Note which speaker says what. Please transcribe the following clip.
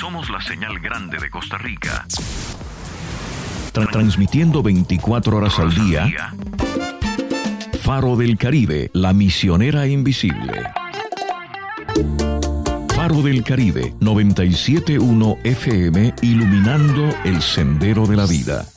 Speaker 1: Somos la señal grande de Costa Rica.
Speaker 2: Transmitiendo 24 horas al día. Faro del Caribe, la misionera invisible. Faro del Caribe, 97.1 FM, iluminando el sendero de la vida.